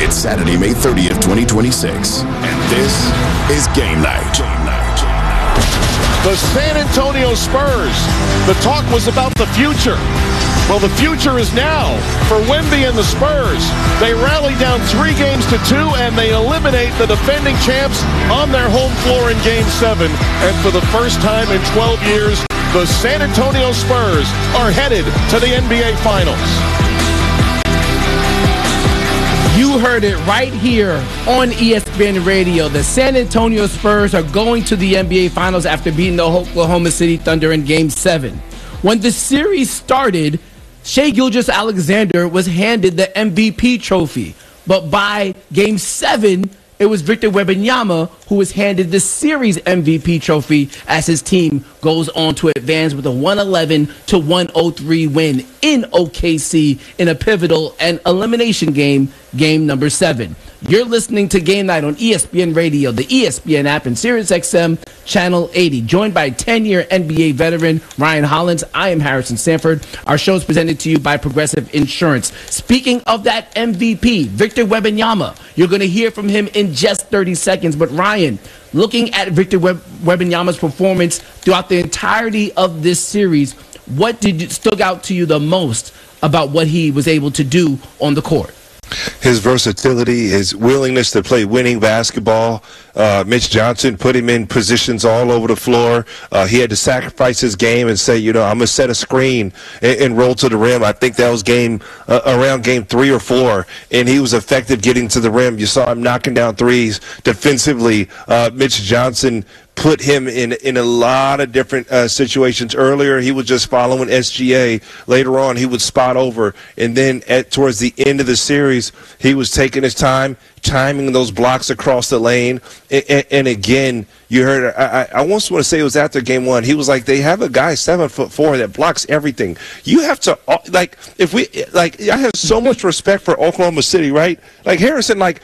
It's Saturday, May 30th, 2026, and this is Game Night. The San Antonio Spurs. The talk was about the future. Well, the future is now for Wemby and the Spurs. They rally down 3-2, and they eliminate the defending champs on their home floor in Game 7. And for the first time in 12 years, the San Antonio Spurs are headed to the NBA Finals. You heard it right here on ESPN Radio. The San Antonio Spurs are going to the NBA Finals after beating the Oklahoma City Thunder in Game 7. When the series started, Shai Gilgeous-Alexander was handed the MVP trophy. But by Game 7, it was Victor Wembanyama who was handed the series MVP trophy as his team goes on to advance with a 111-103 win in OKC in a pivotal and elimination game, Game number 7. You're listening to Game Night on ESPN Radio, the ESPN app, and SiriusXM Channel 80. Joined by 10-year NBA veteran Ryan Hollins, I am Harrison Sanford. Our show is presented to you by Progressive Insurance. Speaking of that MVP, Victor Wembanyama, you're going to hear from him in just 30 seconds. But Ryan, looking at Victor Wembanyama's performance throughout the entirety of this series, what stood out to you the most about what he was able to do on the court? His versatility, his willingness to play winning basketball. Mitch Johnson put him in positions all over the floor. He had to sacrifice his game and say, I'm going to set a screen and roll to the rim. I think that was around game 3 or 4, and he was effective getting to the rim. You saw him knocking down threes defensively. Mitch Johnson put him in a lot of different situations. Earlier, he was just following SGA. Later on, he would spot over. And then towards the end of the series, he was taking his time, timing those blocks across the lane. And again, you heard, I almost want to say it was after game 1. He was like, they have a guy 7'4" that blocks everything. You have to, I have so much respect for Oklahoma City, right? Like Harrison, like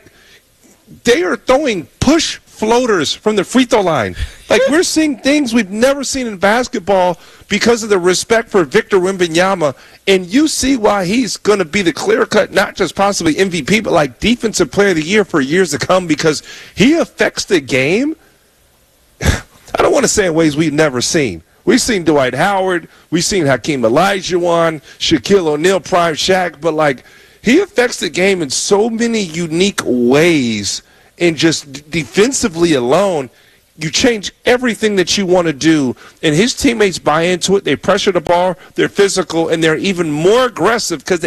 they are throwing push floaters from the free throw line. Like, we're seeing things we've never seen in basketball because of the respect for Victor Wembanyama, and you see why he's going to be the clear-cut, not just possibly MVP, but like Defensive Player of the Year for years to come, because he affects the game. I don't want to say in ways we've never seen. We've seen Dwight Howard, we've seen Hakeem Olajuwon, Shaquille O'Neal, Prime Shaq, but like, he affects the game in so many unique ways. And just defensively alone, you change everything that you want to do. And his teammates buy into it. They pressure the ball. They're physical. And they're even more aggressive because they